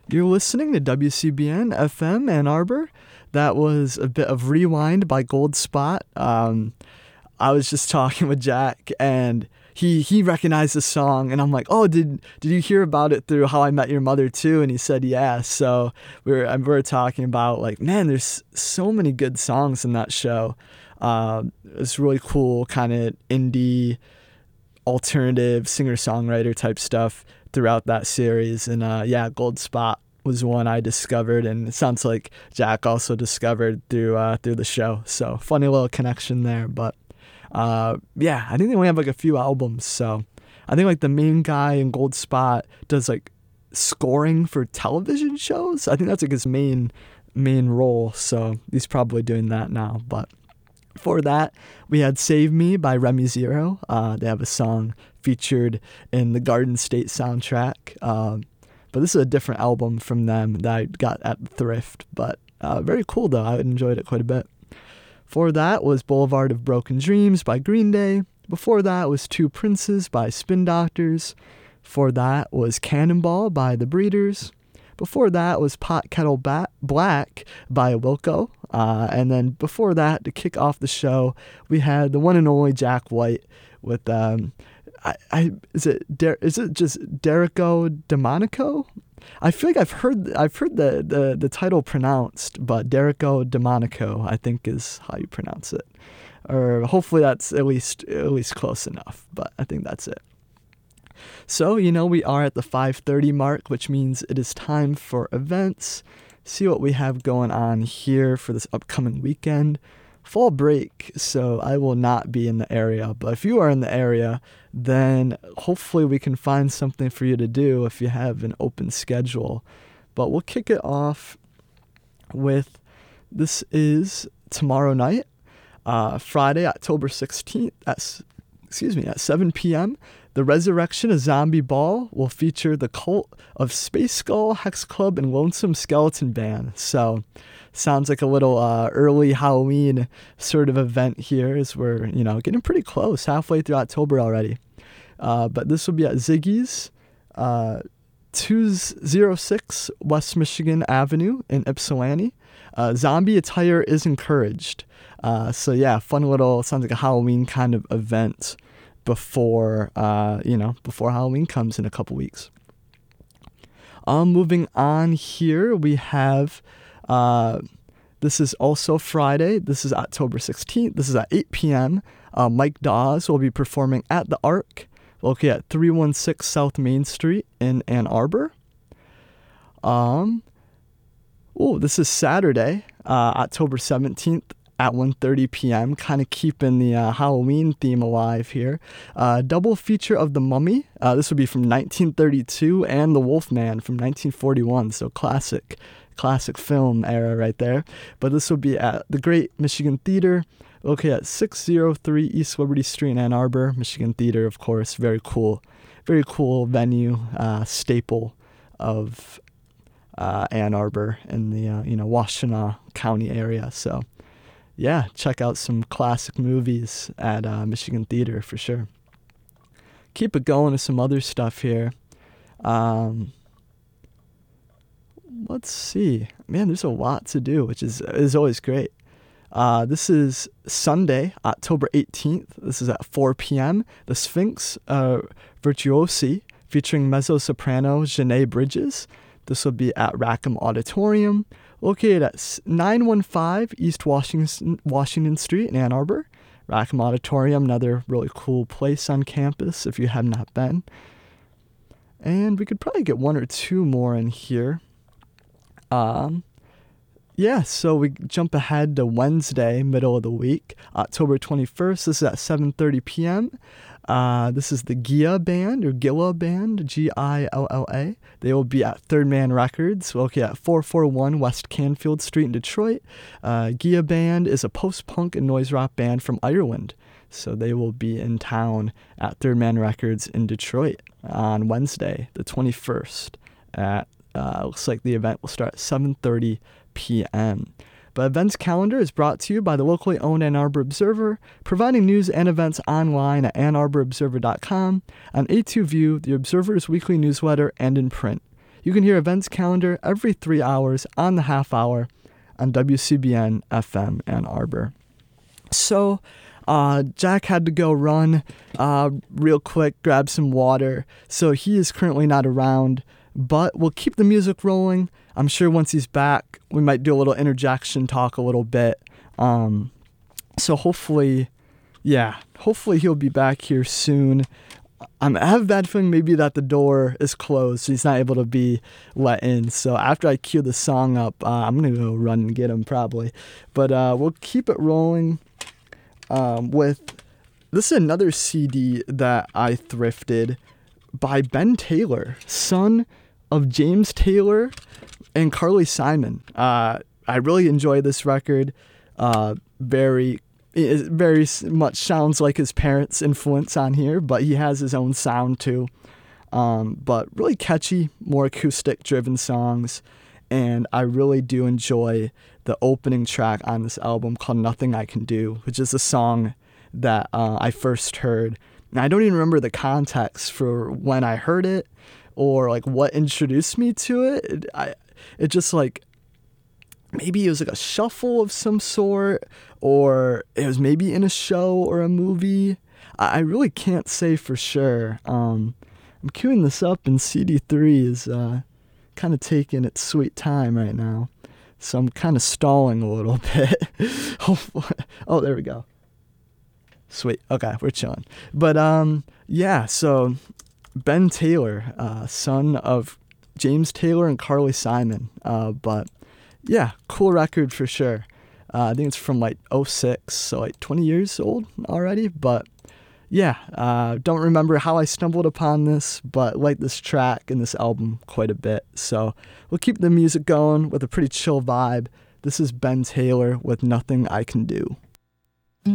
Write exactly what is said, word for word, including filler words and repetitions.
You're listening to W C B N F M Ann Arbor. That was a bit of Rewind by Gold Spot. Um, I was just talking with Jack, and he he recognized the song, and I'm like, oh, did did you hear about it through How I Met Your Mother too? And he said, yeah. So we were we were talking about like, man, there's so many good songs in that show. Uh, it's really cool, kind of indie, alternative singer-songwriter type stuff throughout that series. And uh, yeah, Gold Spot was one I discovered, and it sounds like Jack also discovered through uh, through the show. So funny little connection there. But uh, yeah, I think they only have like a few albums. So I think like the main guy in Gold Spot does like scoring for television shows. I think that's like his main main role. So he's probably doing that now. But before that, we had Save Me by Remy Zero. Uh, they have a song featured in the Garden State soundtrack. Um, but this is a different album from them that I got at Thrift. But uh, very cool, though. I enjoyed it quite a bit. Before that was Boulevard of Broken Dreams by Green Day. Before that was Two Princes by Spin Doctors. Before that was Cannonball by The Breeders. Before that was Pot Kettle Bat- Black by Wilco. Uh, and then before that, to kick off the show, we had the one and only Jack White with, um, I, I is it Der- is it just Derico Demonico? I feel like I've heard I've heard the, the, the title pronounced, but Derico Demonico, I think is how you pronounce it. Or hopefully that's at least at least close enough, but I think that's it. So, you know, we are at the five thirty mark, which means it is time for events. See what we have going on here for this upcoming weekend. Fall break, so I will not be in the area. But if you are in the area, then hopefully we can find something for you to do if you have an open schedule. But we'll kick it off with, this is tomorrow night, uh, Friday, October sixteenth, at, excuse me, at seven p.m., The Resurrection of Zombie Ball will feature the Cult of Space Skull, Hex Club, and Lonesome Skeleton Band. So, sounds like a little uh, early Halloween sort of event here, as we're, you know, getting pretty close, halfway through October already. Uh, but this will be at Ziggy's, uh, two oh six West Michigan Avenue in Ypsilanti. Uh, zombie attire is encouraged. Uh, so yeah, fun little, sounds like a Halloween kind of event before, uh, you know, before Halloween comes in a couple weeks. Um, moving on here, we have, uh, this is also Friday. This is October sixteenth. This is at eight p.m. Uh, Mike Dawes will be performing at the Arc, located at three one six South Main Street in Ann Arbor. Um, oh, this is Saturday, uh, October seventeenth. At one thirty p.m., kind of keeping the uh, Halloween theme alive here. Uh, double feature of The Mummy. Uh, this would be from nineteen thirty-two, and The Wolfman from nineteen forty-one. So classic, classic film era right there. But this will be at the Great Michigan Theater, located at six oh three East Liberty Street in Ann Arbor. Michigan Theater, of course, very cool, very cool venue, uh, staple of uh, Ann Arbor in the uh, you know Washtenaw County area. So. Yeah, check out some classic movies at uh, Michigan Theater for sure. Keep it going with some other stuff here. Um, let's see. Man, there's a lot to do, which is is always great. Uh, this is Sunday, October eighteenth. This is at four p.m. The Sphinx uh, Virtuosi, featuring mezzo-soprano Janae Bridges. This will be at Rackham Auditorium, located at nine one five East Washington, Washington Street in Ann Arbor. Rackham Auditorium, another really cool place on campus if you have not been. And we could probably get one or two more in here. Um, yeah, so we jump ahead to Wednesday, middle of the week, October twenty-first. This is at seven thirty p.m. Uh, this is the Gia Band, or Gilla Band, G I L L A. They will be at Third Man Records, located at four forty-one West Canfield Street in Detroit. Uh, Gia Band is a post-punk and noise rock band from Ireland. So they will be in town at Third Man Records in Detroit on Wednesday, the twenty-first. At uh, looks like the event will start at seven thirty p.m. The events calendar is brought to you by the locally owned Ann Arbor Observer, providing news and events online at ann arbor observer dot com, on A two View, the Observer's weekly newsletter, and in print. You can hear Events Calendar every three hours on the half hour on W C B N F M Ann Arbor. So uh, Jack had to go run uh, real quick, grab some water. So he is currently not around, but we'll keep the music rolling. I'm sure once he's back, we might do a little interjection, talk a little bit. Um, so hopefully, yeah, hopefully he'll be back here soon. I'm, I have a bad feeling maybe that the door is closed, so he's not able to be let in. So after I cue the song up, uh, I'm going to go run and get him probably. But uh, we'll keep it rolling um, with, this is another C D that I thrifted by Ben Taylor, son of James Taylor and Carly Simon. Uh, I really enjoy this record. Uh, very It very much sounds like his parents' influence on here, but he has his own sound too. Um, but really catchy, more acoustic-driven songs, and I really do enjoy the opening track on this album called Nothing I Can Do, which is a song that uh, I first heard. And I don't even remember the context for when I heard it or like what introduced me to it. It, I, it just like, maybe it was like a shuffle of some sort, or it was maybe in a show or a movie. I, I really can't say for sure. Um, I'm queuing this up, and C D three is uh, kind of taking its sweet time right now. So I'm kind of stalling a little bit. Oh, there we go. Sweet. Okay, we're chilling. But um, yeah, so Ben Taylor, uh, son of James Taylor and Carly Simon. Uh, but yeah, cool record for sure. Uh, I think it's from like oh six, so like twenty years old already. But yeah, uh, don't remember how I stumbled upon this, but like this track and this album quite a bit. So we'll keep the music going with a pretty chill vibe. This is Ben Taylor with Nothing I Can Do.